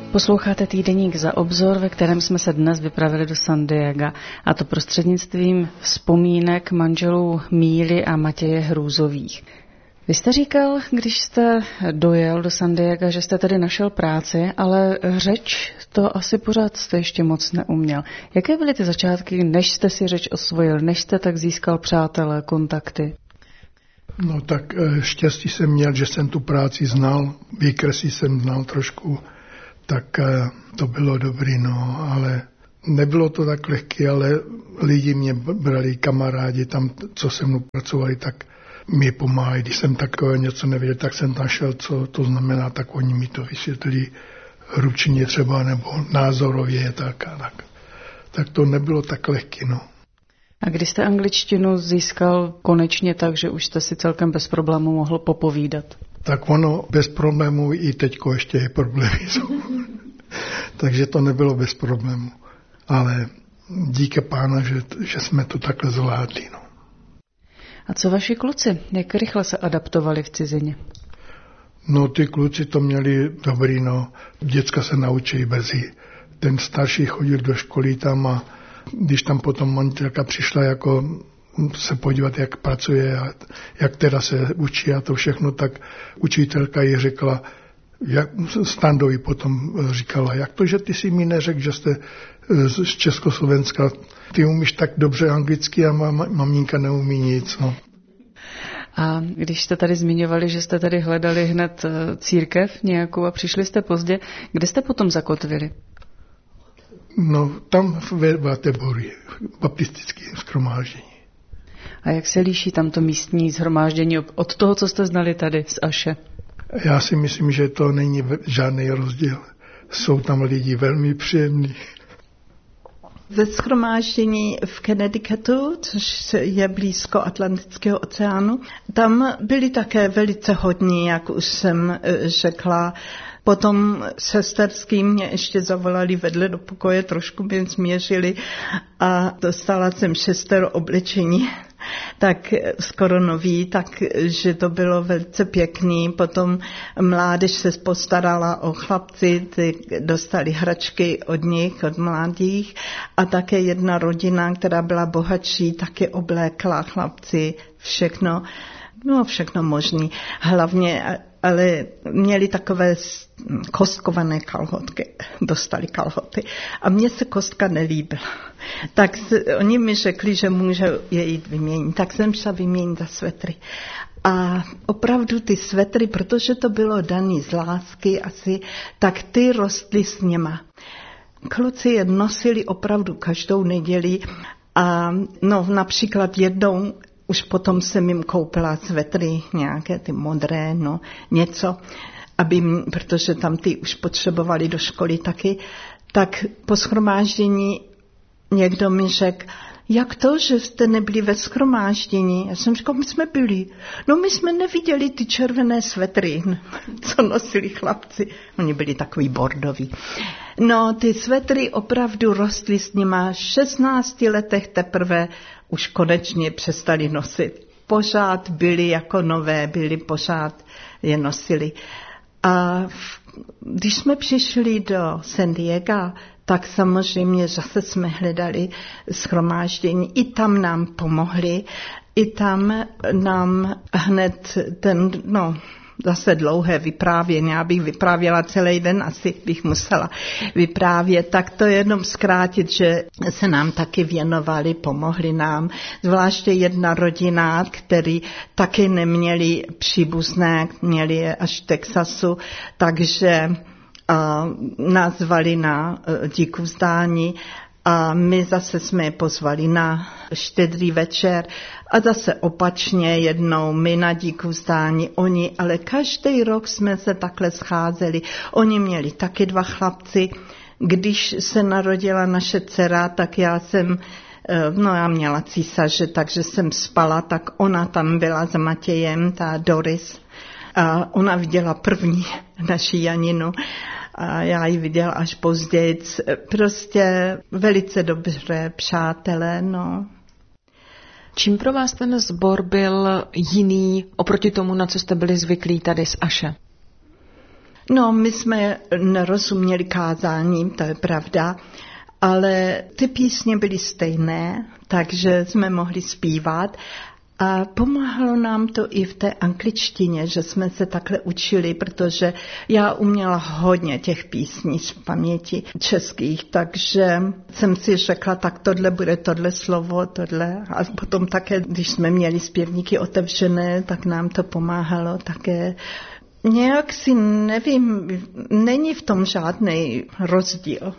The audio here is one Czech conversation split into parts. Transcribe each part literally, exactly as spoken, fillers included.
Posloucháte týdeník Za obzor, ve kterém jsme se dnes vypravili do San Diega, a to prostřednictvím vzpomínek manželů Míly a Matěje Hrůzových. Vy jste říkal, když jste dojel do San Diega, že jste tady našel práci, ale řeč to asi pořád jste ještě moc neuměl. Jaké byly ty začátky, než jste si řeč osvojil, než jste tak získal přátelé, kontakty? No tak štěstí jsem měl, že jsem tu práci znal, výkresy jsem znal trošku, tak to bylo dobrý, no, ale nebylo to tak lehké, ale lidi mě brali, kamarádi tam, co se mnou pracovali, tak mi pomáhají. Když jsem takové něco nevěděl, tak jsem našel, co to znamená, tak oni mi to vysvětlili ručně třeba, nebo názorově, tak a tak. Tak to nebylo tak lehké, no. A když jste angličtinu získal konečně tak, že už jste si celkem bez problémů mohl popovídat? Tak ono bez problémů i teďko ještě je problémy jsou. Takže to nebylo bez problémů. Ale díky pána, že, že jsme to takhle zvládli, no. A co vaši kluci? Jak rychle se adaptovali v cizině? No ty kluci to měli dobrý, no. Děcka se naučí brzy. Ten starší chodil do školy tam a když tam potom manželka přišla jako se podívat, jak pracuje a jak teda se učí a to všechno, tak učitelka jí řekla, jak Standovi potom říkala, jak to, že ty si mi neřekl, že jste z Československa, ty umíš tak dobře anglicky a maminka neumí nic. No. A když jste tady zmiňovali, že jste tady hledali hned církev nějakou a přišli jste pozdě, kde jste potom zakotvili? No, tam ve Vátebory, baptistické shromáždění. A jak se liší tamto místní shromáždění od toho, co jste znali tady z Aše? Já si myslím, že to není žádný rozdíl. Jsou tam lidi velmi příjemní. Ve shromáždění v Connecticutu, což je blízko Atlantického oceánu, tam byli také velice hodní, jak už jsem řekla. Potom sesterský mě ještě zavolali vedle do pokoje, trošku mě změřili a dostala jsem šestero oblečení, tak skoro nový, takže to bylo velice pěkný. Potom mládež se postarala o chlapci, ty dostali hračky od nich, od mladých, a také jedna rodina, která byla bohatší, taky oblékla chlapci všechno, no všechno možný. Hlavně ale měli takové kostkované kalhotky, dostali kalhoty. A mně se kostka nelíbila. Tak se, oni mi řekli, že může je jít vyměnit. Tak jsem šla vyměnit za svetry. A opravdu ty svetry, protože to bylo daný z lásky asi, tak ty rostly s něma. Kluci je nosili opravdu každou neděli a no například jednou už potom jsem jim koupila svetry, nějaké ty modré, no, něco, aby, protože tam ty už potřebovali do školy taky, tak po shromáždění někdo mi řekl, jak to, že jste nebyli ve shromáždění? Já jsem říkal, my jsme byli. No my jsme neviděli ty červené svetry, co nosili chlapci. Oni byli takový bordoví. No ty svetry opravdu rostly s nima. V šestnácti letech teprve už konečně přestali nosit. Pořád byli jako nové, byli pořád je nosili. A když jsme přišli do San Diega, tak samozřejmě zase jsme hledali shromáždění. I tam nám pomohli, i tam nám hned ten, no, zase dlouhé vyprávění, já bych vyprávěla celý den, asi bych musela vyprávět, tak to jenom zkrátit, že se nám taky věnovali, pomohli nám, zvláště jedna rodina, který taky neměli příbuzné, měli je až v Texasu, takže a nás zvali na díku vzdání a my zase jsme je pozvali na štědrý večer a zase opačně jednou my na díku vzdání, oni, ale každý rok jsme se takhle scházeli. Oni měli taky dva chlapci. Když se narodila naše dcera, tak já jsem, no já měla císaře, takže jsem spala, tak ona tam byla s Matějem, ta Doris. A ona viděla první naši Janinu a já ji viděla až později. Prostě velice dobře přátelé, no. Čím pro vás ten sbor byl jiný oproti tomu, na co jste byli zvyklí tady z Aše? No, my jsme nerozuměli kázáním, to je pravda, ale ty písně byly stejné, takže jsme mohli zpívat. A pomáhalo nám to i v té angličtině, že jsme se takhle učili, protože já uměla hodně těch písní z paměti českých, takže jsem si řekla, tak tohle bude tohle slovo, tohle. A potom také, když jsme měli zpěvníky otevřené, tak nám to pomáhalo také. Nějak si nevím, není v tom žádný rozdíl.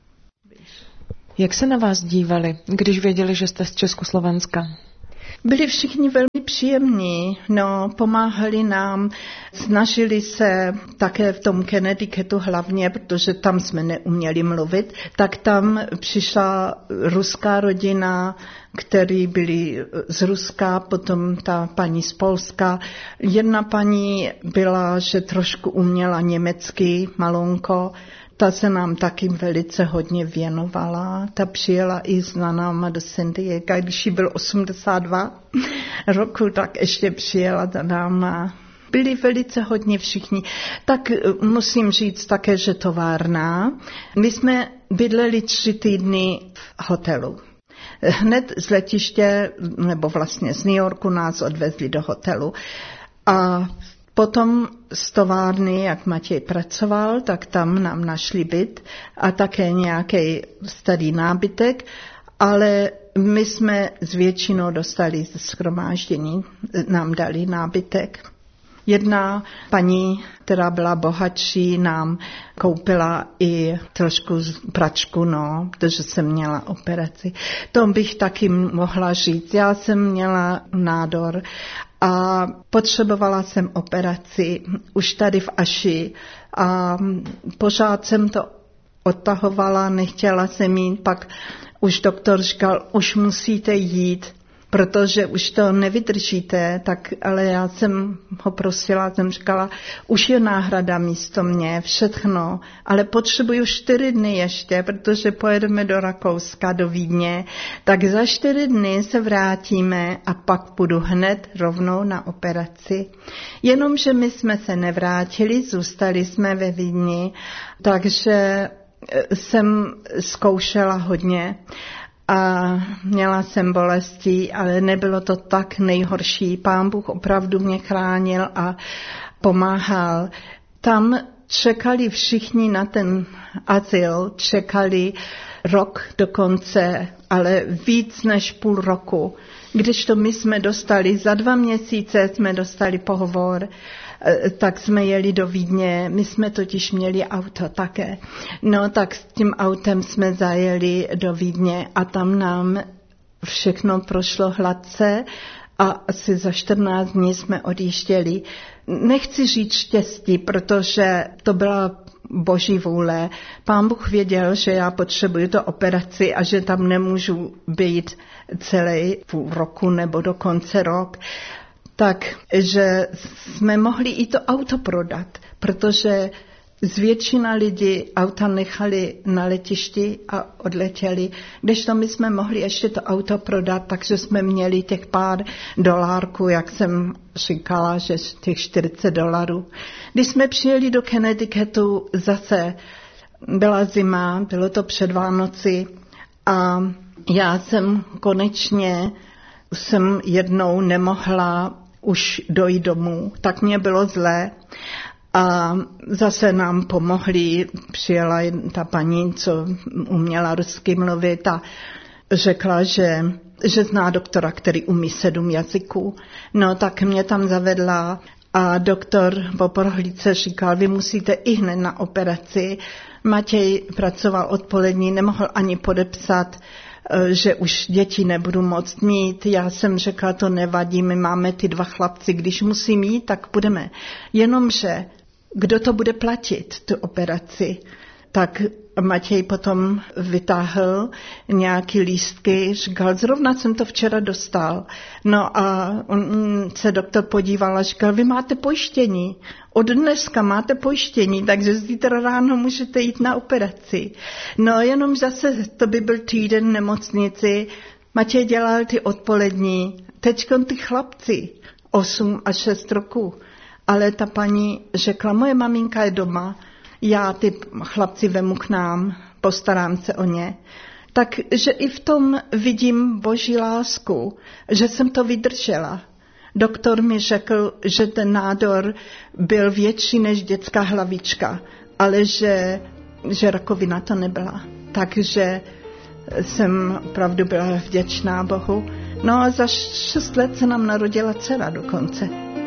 Jak se na vás dívali, když věděli, že jste z Československa? Byli všichni velmi příjemní, no, pomáhali nám, snažili se také v tom Connecticutu hlavně, protože tam jsme neuměli mluvit, tak tam přišla ruská rodina, který byli z Ruska, potom ta paní z Polska. Jedna paní byla, že trošku uměla německy, malonko, ta se nám taky velice hodně věnovala. Ta přijela i s náma do San Diego, když jí byl osmdesát dva roku, tak ještě přijela za náma. Byli velice hodně všichni. Tak musím říct také, že továrna. My jsme bydleli tři týdny v hotelu. Hned z letiště, nebo vlastně z New Yorku nás odvezli do hotelu. A potom z továrny, jak Matěj pracoval, tak tam nám našli byt a také nějaký starý nábytek, ale my jsme s většinou dostali ze shromáždění, nám dali nábytek. Jedna paní, která byla bohatší, nám koupila i trošku pračku, no, protože jsem měla operaci. To bych taky mohla říct. Já jsem měla nádor a potřebovala jsem operaci už tady v Aši a pořád jsem to odtahovala, nechtěla jsem jít, pak už doktor říkal, už musíte jít, protože už to nevydržíte, tak, ale já jsem ho prosila, jsem říkala, už je náhrada místo mě, všechno, ale potřebuju čtyři dny ještě, protože pojedeme do Rakouska, do Vídně, tak za čtyři dny se vrátíme a pak půjdu hned rovnou na operaci. Jenomže my jsme se nevrátili, zůstali jsme ve Vídni, takže jsem zkoušela hodně. A měla jsem bolesti, ale nebylo to tak nejhorší. Pán Bůh opravdu mě chránil a pomáhal. Tam čekali všichni na ten azyl, čekali rok dokonce, ale víc než půl roku. Když to my jsme dostali, za dva měsíce jsme dostali pohovor, tak jsme jeli do Vídně, my jsme totiž měli auto také. No tak s tím autem jsme zajeli do Vídně a tam nám všechno prošlo hladce a asi za čtrnáct dní jsme odjížděli. Nechci říct štěstí, protože to byla Boží vůle. Pán Bůh věděl, že já potřebuji tu operaci a že tam nemůžu být celý půl roku nebo dokonce rok. Takže jsme mohli i to auto prodat, protože z většina lidí auta nechali na letišti a odletěli, kdežto my jsme mohli ještě to auto prodat, takže jsme měli těch pár dolárků, jak jsem říkala, že těch čtyřicet dolarů. Když jsme přijeli do Connecticutu, zase byla zima, bylo to před Vánoci a já jsem konečně jsem jednou nemohla už dojít domů, tak mě bylo zlé a zase nám pomohli, přijela ta paní, co uměla rusky mluvit a řekla, že, že zná doktora, který umí sedm jazyků. No tak mě tam zavedla a doktor po prohlídce říkal, vy musíte i hned na operaci. Matěj pracoval odpolední, nemohl ani podepsat, že už děti nebudu moct mít. Já jsem řekla, to nevadí, my máme ty dva chlapci, když musím jít, tak budeme. Jenomže, kdo to bude platit, tu operaci? Tak Matěj potom vytáhl nějaký lístky, říkal, zrovna jsem to včera dostal. No a on se doktor podíval a říkal, vy máte pojištění, od dneska máte pojištění, takže zítra ráno můžete jít na operaci. No jenom zase to by byl týden v nemocnici, Matěj dělal ty odpolední, teďkon ty chlapci, osm a šest roků. ale ta paní řekla, moje maminka je doma, já ty chlapci vemu k nám, postarám se o ně. Takže i v tom vidím boží lásku, že jsem to vydržela. Doktor mi řekl, že ten nádor byl větší než dětská hlavička, ale že, že rakovina to nebyla. Takže jsem opravdu byla vděčná Bohu. No a za šest let se nám narodila dcera dokonce.